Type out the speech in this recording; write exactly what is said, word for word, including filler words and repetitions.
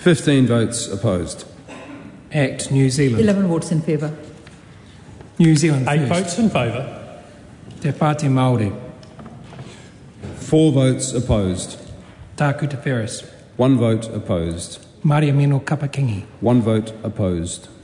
fifteen votes opposed. Act New Zealand. eleven votes in favour. New Zealand Eight First. votes in favour. Te Pāti Māori. Four votes opposed. Tāku Te Wheres. One vote opposed. Maria Mino Kapakingi. One vote opposed.